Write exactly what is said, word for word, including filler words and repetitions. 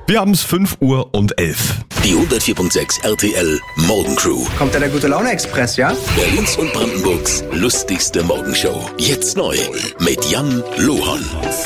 Wir haben es fünf Uhr und elf. Die hundertvier Komma sechs R T L Morgencrew. Kommt da der Gute-Laune-Express, ja? Berlins und Brandenburgs lustigste Morgenshow. Jetzt neu mit Jan Lohan.